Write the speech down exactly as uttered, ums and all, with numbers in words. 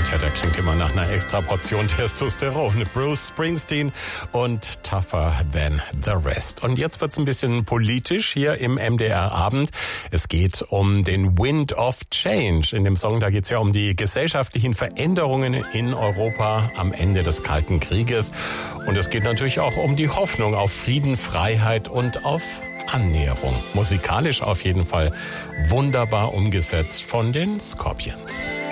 Ja, der klingt immer nach einer extra Portion Testosteron. Bruce Springsteen und Tougher Than the Rest. Und jetzt wird's ein bisschen politisch hier im M D R-Abend. Es geht um den Wind of Change. In dem Song, da geht's ja um die gesellschaftlichen Veränderungen in Europa am Ende des Kalten Krieges. Und es geht natürlich auch um die Hoffnung auf Frieden, Freiheit und auf Annäherung. Musikalisch auf jeden Fall wunderbar umgesetzt von den Scorpions.